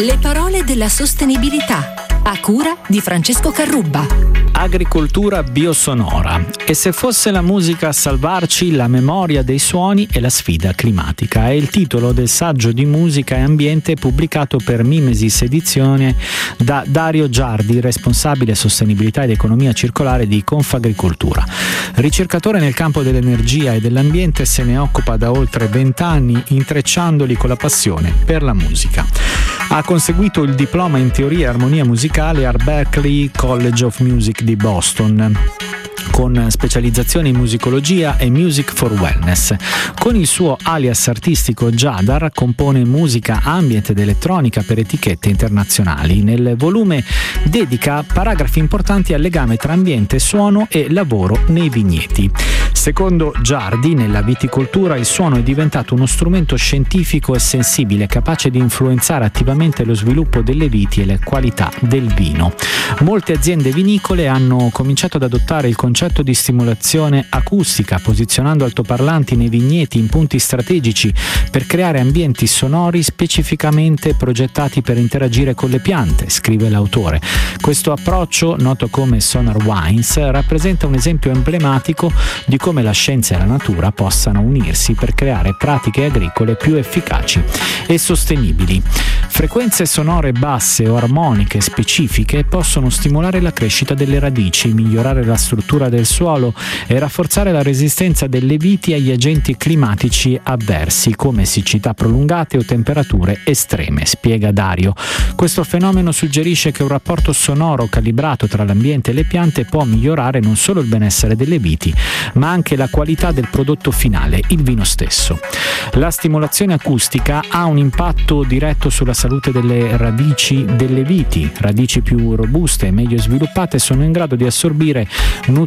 Le parole della sostenibilità, a cura di Francesco Carrubba. Agricoltura biosonora. E se fosse la musica a salvarci, la memoria dei suoni e la sfida climatica. È il titolo del saggio di musica e ambiente pubblicato per Mimesis Edizione da Dario Giardi, responsabile sostenibilità ed economia circolare di Confagricoltura. Ricercatore nel campo dell'energia e dell'ambiente, se ne occupa da oltre 20 anni, intrecciandoli con la passione per la musica. Ha conseguito il diploma in teoria e armonia musicale al Berklee College of Music di Boston, con specializzazione in musicologia e music for wellness. Con il suo alias artistico Jadar compone musica ambient ed elettronica per etichette internazionali. Nel volume dedica paragrafi importanti al legame tra ambiente, suono e lavoro nei vigneti. Secondo Giardi, nella viticoltura il suono è diventato uno strumento scientifico e sensibile, capace di influenzare attivamente lo sviluppo delle viti e le qualità del vino. Molte aziende vinicole hanno cominciato ad adottare il concetto di stimolazione acustica, posizionando altoparlanti nei vigneti in punti strategici per creare ambienti sonori specificamente progettati per interagire con le piante, scrive l'autore. Questo approccio, noto come Sonar Wines, rappresenta un esempio emblematico di come la scienza e la natura possano unirsi per creare pratiche agricole più efficaci e sostenibili. Frequenze sonore basse o armoniche specifiche possono stimolare la crescita delle radici, migliorare la struttura del suolo e rafforzare la resistenza delle viti agli agenti climatici avversi come siccità prolungate o temperature estreme, spiega Dario. Questo fenomeno suggerisce che un rapporto sonoro calibrato tra l'ambiente e le piante può migliorare non solo il benessere delle viti, ma anche la qualità del prodotto finale, il vino stesso. La stimolazione acustica ha un impatto diretto sulla salute delle radici delle viti. Radici più robuste e meglio sviluppate sono in grado di assorbire